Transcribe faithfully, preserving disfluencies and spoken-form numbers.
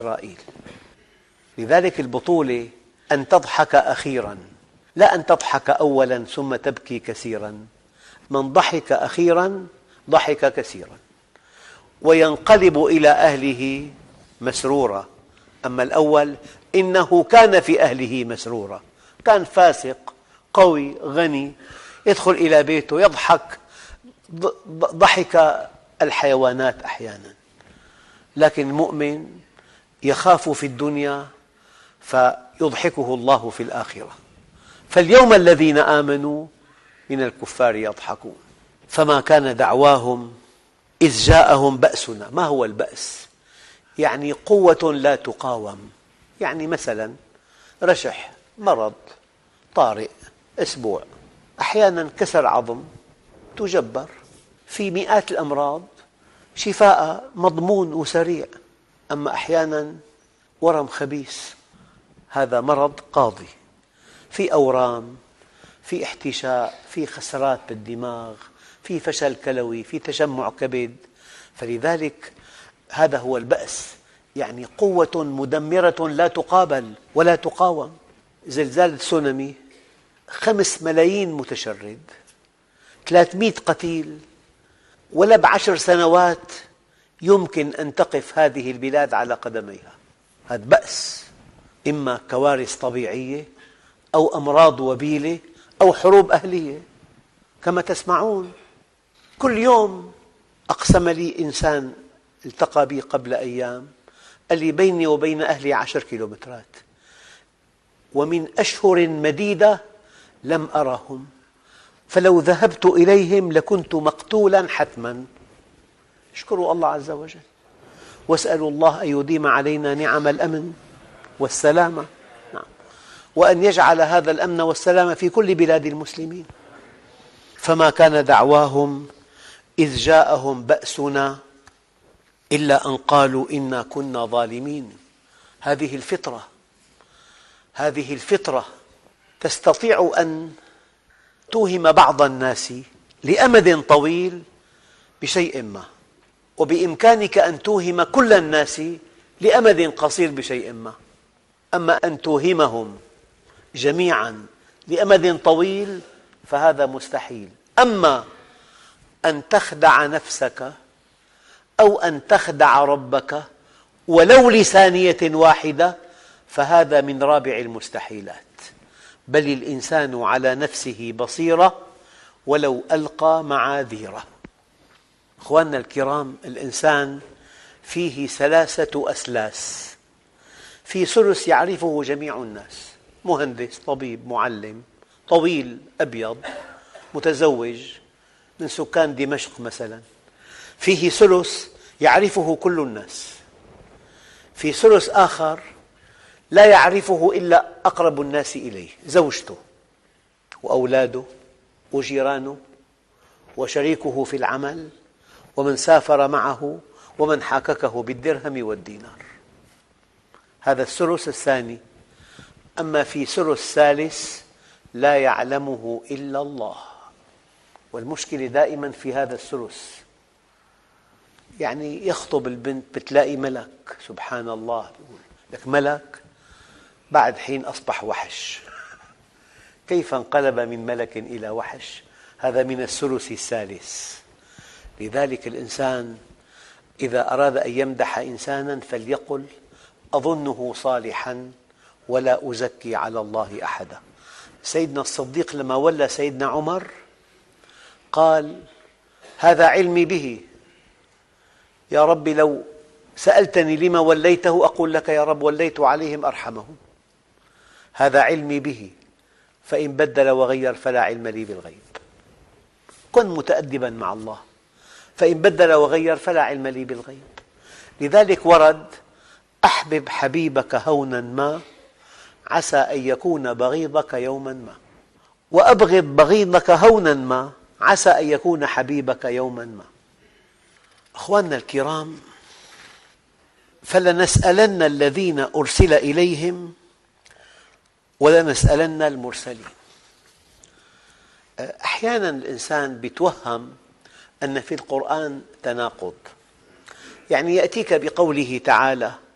إسرائيل. لذلك البطولة أن تضحك أخيراً، لا أن تضحك أولاً ثم تبكي كثيراً. من ضحك أخيراً ضحك كثيراً وينقلب إلى أهله مسرورا. أما الأول إنه كان في أهله مسرورا، كان فاسق قوي غني، يدخل إلى بيته يضحك ضحك الحيوانات أحياناً. لكن المؤمن يخاف في الدنيا فيضحكه الله في الآخرة. فاليوم الذين آمنوا من الكفار يضحكون. فما كان دعواهم إذ جاءهم بأسنا. ما هو البأس؟ يعني قوة لا تقاوم. يعني مثلا رشح، مرض طارئ، أسبوع، أحيانا كسر عظم تجبر. في مئات الأمراض شفاء مضمون وسريع. أما أحيانا ورم خبيث، هذا مرض قاضي، في أورام، في احتشاء، في خسرات بالدماغ، في فشل كلوي، في تجمع كبد. فلذلك هذا هو البأس، يعني قوة مدمرة لا تقابل ولا تقاوم. زلزال تسونامي، خمس ملايين متشرد، ثلاثمئة قتيل، ولا بعشر سنوات يمكن أن تقف هذه البلاد على قدميها. هذا بأس، إما كوارث طبيعية أو أمراض وبيلة أو حروب أهلية كما تسمعون كل يوم. أقسم لي إنسان التقى بي قبل أيام، قال لي بيني وبين أهلي عشر كيلومترات، ومن أشهر مديدة لم أرهم، فلو ذهبت إليهم لكنت مقتولا حتما. اشكروا الله عز وجل واسألوا الله أن يديم علينا نعم الأمن والسلامة، نعم، وأن يجعل هذا الأمن والسلام في كل بلاد المسلمين. فما كان دعواهم إذ جاءهم بأسنا إلا أن قالوا إنا كنا ظالمين. هذه الفطرة، هذه الفطرة تستطيع أن توهم بعض الناس لأمد طويل بشيء ما، وبإمكانك أن توهم كل الناس لأمد قصير بشيء ما. أما أن توهمهم جميعاً لأمد طويل فهذا مستحيل. أما أن تخدع نفسك أو أن تخدع ربك ولو لثانية واحدة فهذا من رابع المستحيلات. بل الإنسان على نفسه بصيرة ولو ألقى معاذيره. أخواننا الكرام، الإنسان فيه ثلاثة أسلاس. في ثلث يعرفه جميع الناس، مهندس، طبيب، معلم، طويل، أبيض، متزوج، من سكان دمشق مثلا. فيه ثلث يعرفه كل الناس. في ثلث آخر لا يعرفه إلا أقرب الناس إليه، زوجته وأولاده وجيرانه وشريكه في العمل ومن سافر معه ومن حاككه بالدرهم والدينار. هذا الثلث الثاني. أما في ثلث ثالث لا يعلمه إلا الله. والمشكلة دائما في هذا الثلث. يعني يخطب البنت بتلاقي ملك، سبحان الله، يقول لك ملك بعد حين أصبح وحش. كيف انقلب من ملك إلى وحش؟ هذا من الثلث الثالث. لذلك الإنسان إذا أراد أن يمدح إنسانا فليقل أظنه صالحا ولا أزكي على الله أحدا. سيدنا الصديق لما ولى سيدنا عمر قال هذا علمي به، يا رب لو سألتني لما وليته أقول لك يا رب وليت عليهم أرحمهم. هذا علمي به، فإن بدل وغير فلا علم لي بالغيب. كن متأدبا مع الله، فإن بدل وغير فلا علم لي بالغيب. لذلك ورد أحبب حبيبك هونا ما عسى أن يكون بغيضك يوما ما، وأبغض بغيضك هونا ما عسى أن يكون حبيبك يوما ما. أخواننا الكرام، فلنسألن الذين أرسل إليهم ولنسألن المرسلين. أحيانا الإنسان يتوهم أن في القرآن تناقض. يعني يأتيك بقوله تعالى